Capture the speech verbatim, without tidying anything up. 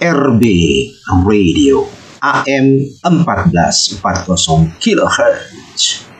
R B Radio A M empat belas empat puluh kilohertz.